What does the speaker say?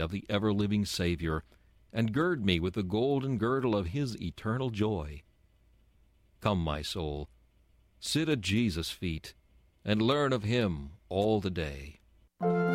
of the ever-living Savior, and gird me with the golden girdle of his eternal joy. Come, my soul, sit at Jesus' feet, and learn of him all the day.